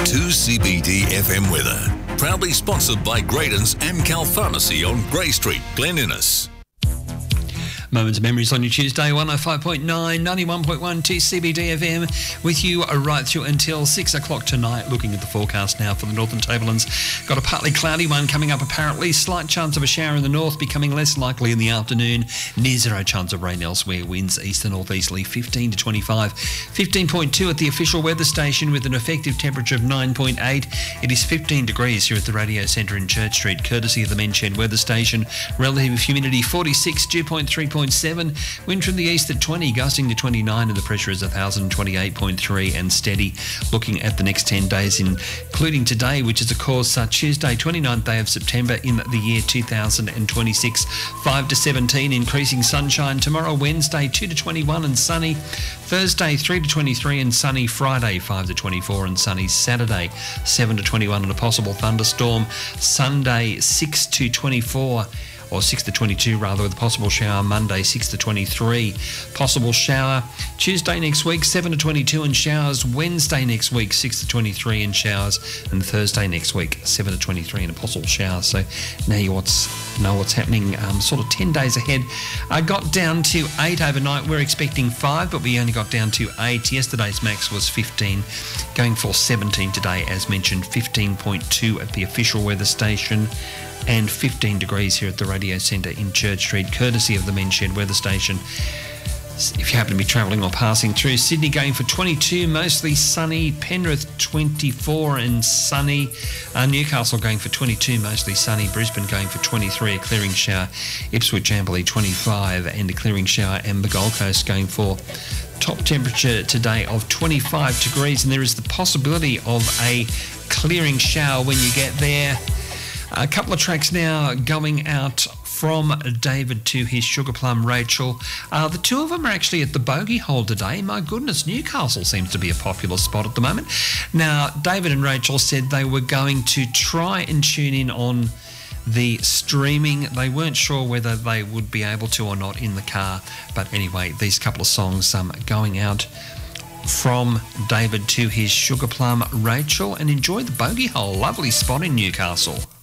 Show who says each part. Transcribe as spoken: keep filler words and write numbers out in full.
Speaker 1: two C B D F M weather. Proudly sponsored by Graydon's Amcal Pharmacy on Grey Street, Glen Innes.
Speaker 2: Moments of Memories on your Tuesday, one oh five point nine, ninety-one point one to C B D F M, with you right through until six o'clock tonight. Looking at the forecast now for the Northern Tablelands. Got a partly cloudy one coming up apparently. Slight chance of a shower in the north, becoming less likely in the afternoon. Near zero chance of rain elsewhere. Winds east and northeasterly fifteen to twenty-five. fifteen point two at the official weather station with an effective temperature of nine point eight. It is fifteen degrees here at the radio centre in Church Street, courtesy of the Menchend weather station. Relative humidity forty-six, dew point three point seven. Wind from the east at twenty, gusting to twenty-nine, and the pressure is one thousand twenty-eight point three and steady. Looking at the next ten days, including today, which is of course uh, Tuesday, twenty-ninth day of September in the year two thousand twenty-six, five to seventeen, increasing sunshine. Tomorrow, Wednesday, two to twenty-one and sunny. Thursday, three to twenty-three and sunny. Friday, five to twenty-four and sunny. Saturday, seven to twenty-one and a possible thunderstorm. Sunday, six to twenty-four. Or six to twenty-two rather, with a possible shower. Monday, six to twenty-three, possible shower. Tuesday next week, seven to twenty-two and showers. Wednesday next week, six to twenty-three and showers. And Thursday next week, seven to twenty-three and a possible shower. So now you what's, know what's happening um, sort of ten days ahead. I got down to eight overnight. We're expecting five, but we only got down to eight. Yesterday's max was fifteen, going for seventeen today, as mentioned, fifteen point two at the official weather station. And fifteen degrees here at the radio centre in Church Street, courtesy of the Menchend weather station. If you happen to be travelling or passing through, Sydney going for twenty-two, mostly sunny. Penrith twenty-four and sunny. Uh, Newcastle going for twenty-two, mostly sunny. Brisbane going for twenty-three, a clearing shower. Ipswich Amberley twenty-five and a clearing shower. And the Gold Coast going for top temperature today of twenty-five degrees. And there is the possibility of a clearing shower when you get there. A couple of tracks now going out from David to his Sugar Plum Rachel. Uh, the two of them are actually at the bogey hole today. My goodness, Newcastle seems to be a popular spot at the moment. Now, David and Rachel said they were going to try and tune in on the streaming. They weren't sure whether they would be able to or not in the car. But anyway, these couple of songs um, going out from David to his Sugar Plum Rachel, and enjoy the bogey hole. Lovely spot in Newcastle.